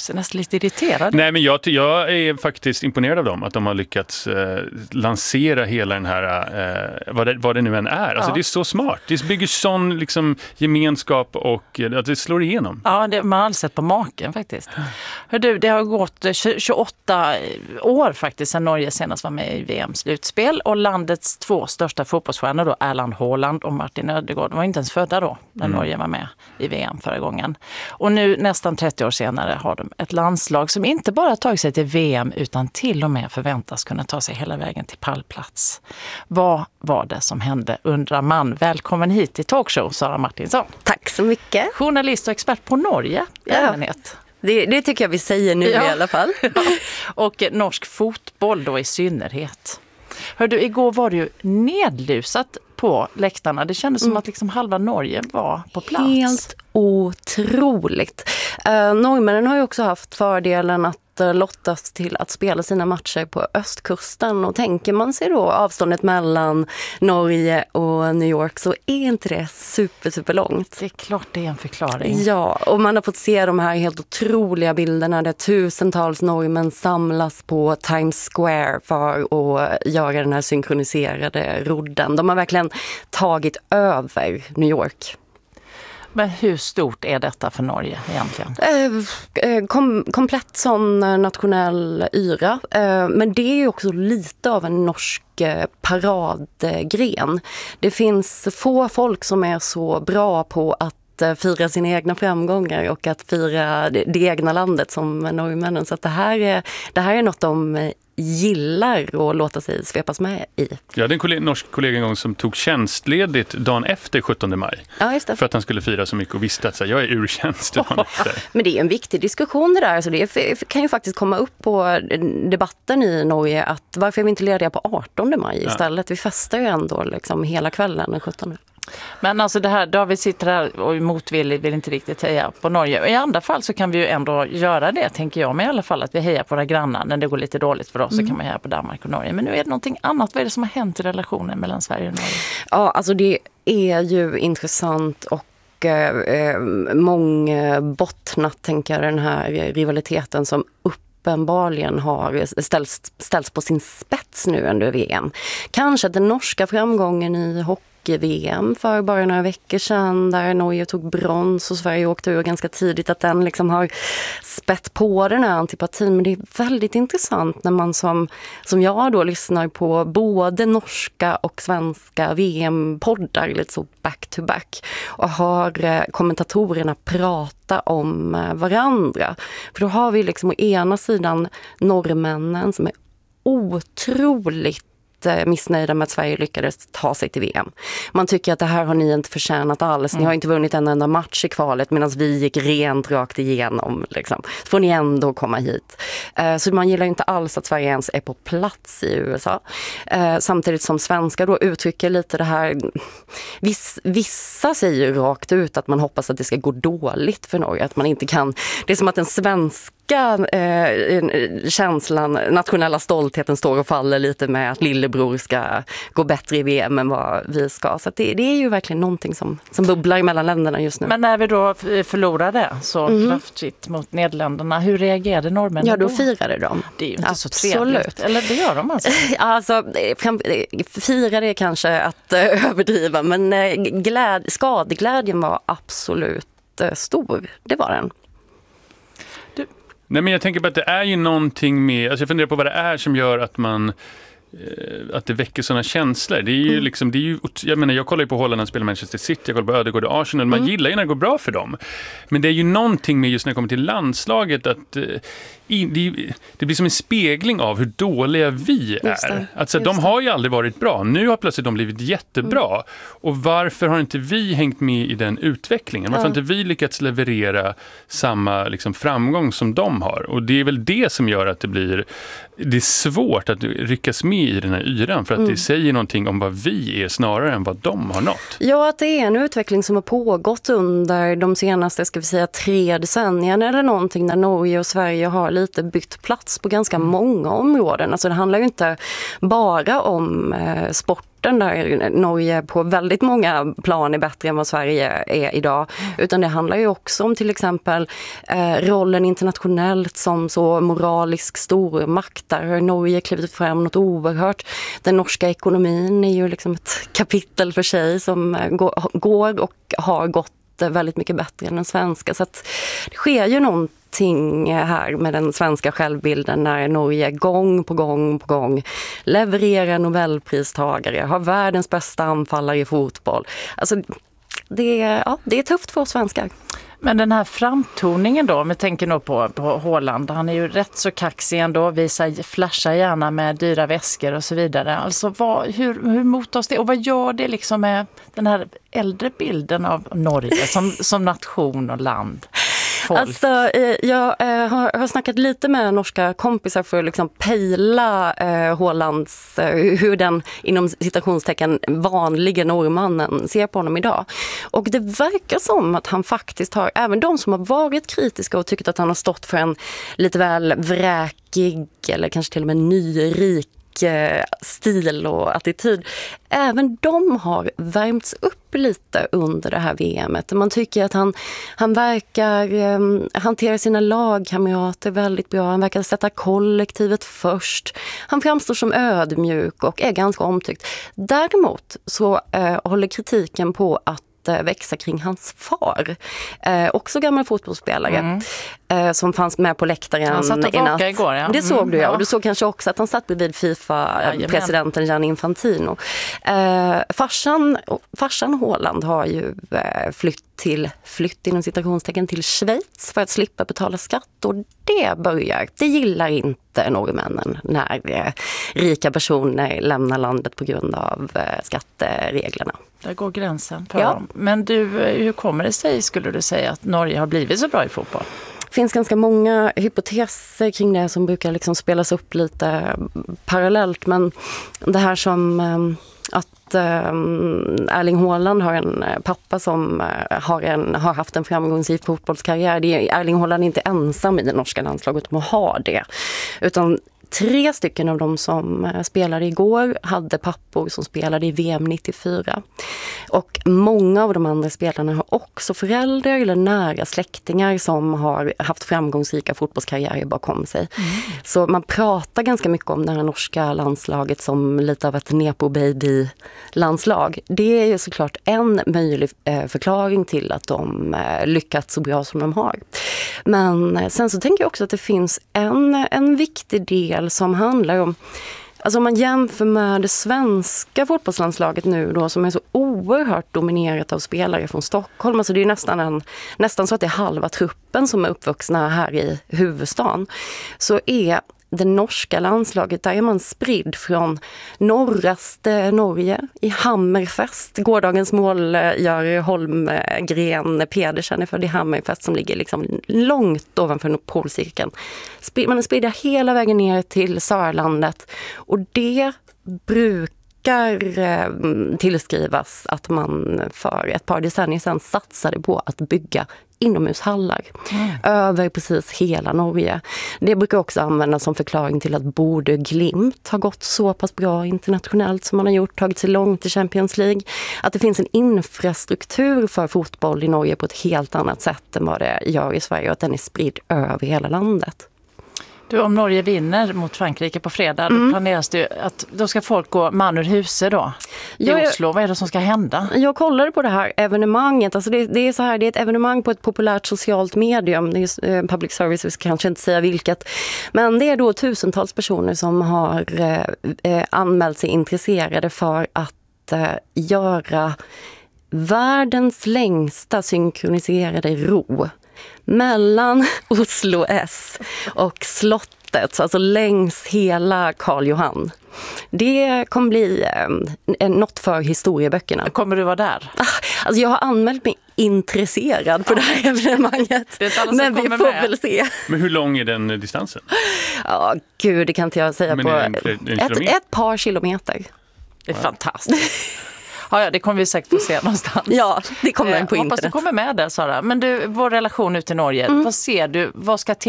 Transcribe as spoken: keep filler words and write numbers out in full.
ser nästan lite irriterad. Nej, men jag, jag är faktiskt imponerad av dem, att de har lyckats eh, lansera hela den här, eh, vad, det, vad det nu än är. Alltså Ja. det är så smart. Det bygger sån liksom, gemenskap och att det slår igenom. Ja, det, man har sett på maken faktiskt. Hör du, det har gått tjugoåtta år faktiskt sedan Norge senast var med i V M-slutspel, och landets två största fotbollsstjärnor då, Erland Haaland och Martin Ödegaard, var inte ens födda då när Mm. Norge var med i V M förra gången. Och nu nästan trettio år senare har de ett landslag som inte bara tagit sig till V M utan till och med förväntas kunna ta sig hela vägen till pallplats. Vad var det som hände, undrar man. Välkommen hit till Talkshow, Sara Martinsson. Tack så mycket. Journalist och expert på Norge i Ja. allmänhet. Det, det tycker jag vi säger nu Ja. i alla fall. Och norsk fotboll då i synnerhet. Hör du, igår var det ju nedlusat på läktarna. Det kändes som att liksom halva Norge var på plats. Helt otroligt. Uh, norrmännen har ju också haft fördelen att uh, lottas till att spela sina matcher på östkusten. Och tänker man sig då avståndet mellan Norge och New York, så är inte det super, super långt. Det är klart det är en förklaring. Ja, och man har fått se de här helt otroliga bilderna där tusentals norrmän samlas på Times Square för att göra den här synkroniserade rodden. De har verkligen tagit över New York. Men hur stort är detta för Norge egentligen? Eh, kom, komplett sån nationell yra. Eh, men det är ju också lite av en norsk paradgren. Det finns få folk som är så bra på att fira sina egna framgångar och att fira det, det egna landet som norrmännen. Så att det här är, det här är något de gillar att låta sig svepas med i. Jag hade en kollega, norsk kollega en gång som tog tjänstledigt dagen efter sjuttonde maj. Ja, just det. För att han skulle fira så mycket och visste att så här, jag är ur tjänst dagen efter. Men det är en viktig diskussion det där. Alltså det är, kan ju faktiskt komma upp på debatten i Norge att varför är vi inte lediga på artonde maj istället? Ja. Vi festar ju ändå liksom hela kvällen den sjuttonde. Men alltså det här, David sitter här och motvilligt vill inte riktigt heja på Norge. I andra fall så kan vi ju ändå göra det, tänker jag. Men i alla fall att vi hejar på våra grannar. När det går lite dåligt för oss mm. så kan man heja på Danmark och Norge. Men nu är det någonting annat. Vad är det som har hänt i relationen mellan Sverige och Norge? Ja, alltså det är ju intressant och eh, mångbottnat, tänker jag, den här rivaliteten som uppenbarligen har ställts, ställts på sin spets nu under V M. Kanske att den norska framgången i hockey V M för bara några veckor sedan där Norge tog brons och Sverige åkte ur ganska tidigt, att den liksom har spett på den här antipatin. Men det är väldigt intressant när man som, som jag då lyssnar på både norska och svenska V M-poddar lite så back to back och hör kommentatorerna prata om varandra. För då har vi liksom å ena sidan norrmännen som är otroligt missnöjda med att Sverige lyckades ta sig till V M. Man tycker att det här har ni inte förtjänat alls. Ni har inte vunnit en enda match i kvalet medan vi gick rent rakt igenom. Liksom. Så får ni ändå komma hit. Så man gillar inte alls att Sverige ens är på plats i U S A. Samtidigt som svenskar då uttrycker lite det här. Viss, vissa säger rakt ut att man hoppas att det ska gå dåligt för Norge. Att man inte kan. Det är som att den svenska Eh, känslan, nationella stoltheten står och faller lite med att lillebror ska gå bättre i V M än vad vi ska. Så att det, det är ju verkligen någonting som, som bubblar mellan länderna just nu. Men när vi då förlorade så mm. kraftigt mot Nederländerna, hur reagerade norrmännen Ja, då? då firade de. Det är ju inte Absolut. Så trevligt. Eller det gör de alltså? Alltså, firade är kanske att äh, överdriva, men äh, gläd, skadeglädjen var absolut äh, stor. Det var den. Nej, men jag tänker på att det är ju någonting med, alltså jag funderar på vad det är som gör att man att det väcker sådana känslor. Det är ju mm. liksom, det är ju, jag menar, jag kollar ju på Holland och spelar Manchester City, jag kollar på Ödegaard och Arsenal, man mm. gillar ju när det går bra för dem. Men det är ju någonting med just när det kommer till landslaget att det, det blir som en spegling av hur dåliga vi är. Alltså de har ju aldrig varit bra. Nu har plötsligt de blivit jättebra. Mm. Och varför har inte vi hängt med i den utvecklingen? Varför ja. har inte vi lyckats leverera samma liksom, framgång som de har? Och det är väl det som gör att det blir det är svårt att ryckas med i den här yran för att mm. det säger någonting om vad vi är snarare än vad de har nått. Ja, att det är en utveckling som har pågått under de senaste, ska vi säga, tre decennierna eller någonting, där Norge och Sverige har lite bytt plats på ganska många områden. Alltså det handlar ju inte bara om eh, sport sporten där Norge på väldigt många plan är bättre än vad Sverige är idag. Utan det handlar ju också om till exempel eh, rollen internationellt som så moralisk stormakt. Där har Norge klivit fram något oerhört. Den norska ekonomin är ju liksom ett kapitel för sig som går, går och har gått väldigt mycket bättre än den svenska. Så att det sker ju någonting här med den svenska självbilden när Norge gång på gång på gång levererar Nobelpristagare, har världens bästa anfallare i fotboll. Alltså det är, ja, det är tufft för oss svenskar. Men den här framtoningen då, om vi tänker nog på, på Haaland, han är ju rätt så kaxig ändå, visar, flashar gärna med dyra väskor och så vidare. Alltså vad, hur, hur mottas det och vad gör det liksom med den här äldre bilden av Norge som, som nation och land? Folk. Alltså, jag har, har snackat lite med norska kompisar för att liksom pejla eh, Haalands, eh, hur den inom citationstecken vanliga norrmannen ser på honom idag. Och det verkar som att han faktiskt har, även de som har varit kritiska och tyckt att han har stått för en lite väl vräkig eller kanske till och med nyrik stil och attityd. Även de har värmts upp lite under det här V M:et. Man tycker att han, han verkar eh, hantera sina lagkamrater väldigt bra. Han verkar sätta kollektivet först. Han framstår som ödmjuk och är ganska omtyckt. Däremot så eh, håller kritiken på att växa kring hans far. Eh, också gammal fotbollsspelare mm. eh, som fanns med på läktaren. Han satt i natt. Igår, ja. Det såg mm, du, ja. ja. Och du såg kanske också att han satt bredvid FIFA-presidenten ja, Gianni Infantino. Eh, farsan, farsan Haaland har ju eh, flytt till flytt inom citationstecken till Schweiz för att slippa betala skatt och det börjar. Det gillar inte norrmännen när eh, rika personer lämnar landet på grund av eh, skattereglerna. Där går gränsen för ja. dem. Men du, hur kommer det sig, skulle du säga, att Norge har blivit så bra i fotboll? Det finns ganska många hypoteser kring det som brukar liksom spelas upp lite parallellt. Men det här som att Erling Haaland har en pappa som har, en, har haft en framgångsrik fotbollskarriär. Det är, Erling Haaland är inte ensam i det norska landslaget om att ha det. Utan tre stycken av dem som spelade igår hade pappor som spelade i V M nittiofyra. Och många av de andra spelarna har också föräldrar eller nära släktingar som har haft framgångsrika fotbollskarriärer bakom sig. Mm. Så man pratar ganska mycket om det här norska landslaget som lite av ett nepo-baby-landslag. Det är ju såklart en möjlig förklaring till att de lyckats så bra som de har. Men sen så tänker jag också att det finns en, en viktig del som handlar om, alltså om man jämför med det svenska fotbollslandslaget nu då, som är så oerhört dominerat av spelare från Stockholm, alltså det är nästan, en, nästan så att det är halva truppen som är uppvuxna här i huvudstaden, så är det norska landslaget, där är man spridd från norraste Norge i Hammerfest. Gårdagens målgörare Holmgren Pedersen är född i Hammerfest som ligger liksom långt ovanför polcirkeln. Man är spridda hela vägen ner till Sörlandet och det brukar tillskrivas att man för ett par decennier sedan satsade på att bygga inomhushallar mm. över precis hela Norge. Det brukar också användas som förklaring till att Bodø Glimt har gått så pass bra internationellt som man har gjort, tagit sig långt i Champions League. Att det finns en infrastruktur för fotboll i Norge på ett helt annat sätt än vad det gör i Sverige och att den är spridd över hela landet. Du, om Norge vinner mot Frankrike på fredag, mm. då planeras det att då ska folk gå man ur huset då i jag, Oslo. Vad är det som ska hända? Jag kollade på det här evenemanget. Alltså det, det är så här, det är ett evenemang på ett populärt socialt medium. Det är eh, public service, kanske inte säga vilket. Men det är då tusentals personer som har eh, anmält sig intresserade för att eh, göra världens längsta synkroniserade ro mellan Oslo S och slottet, alltså längs hela Karl Johan. Det kommer bli eh, något för historieböckerna. Kommer du vara där? Alltså jag har anmält mig intresserad på ja. det här evenemanget. Det men vi får med. väl se. Men hur lång är den distansen? Ja, gud, det kan inte jag säga men på en, en ett, ett par kilometer. Det är ja. fantastiskt. Ja, ja, det kommer vi säkert få se någonstans. Ja, det kommer eh, på internet. Hoppas du kommer med där, Sara. Men du, vår relation ut till Norge, mm. vad ser du? Vad ska till?